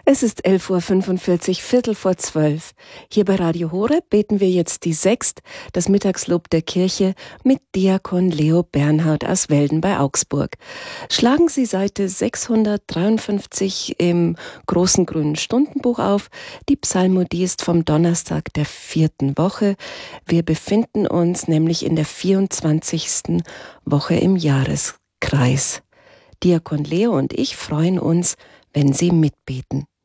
Es ist 11:45 Uhr, Viertel vor 12. Hier bei Radio Horeb beten wir jetzt die Sext, das Mittagslob der Kirche, mit Diakon Leo Bernhard aus Welden bei Augsburg. Schlagen Sie Seite 653 im großen grünen Stundenbuch auf. Die Psalmodie ist vom Donnerstag der 4. Woche. Wir befinden uns nämlich in der 24. Woche im Jahreskreis. Diakon Leo und ich freuen uns, wenn Sie mitbeten.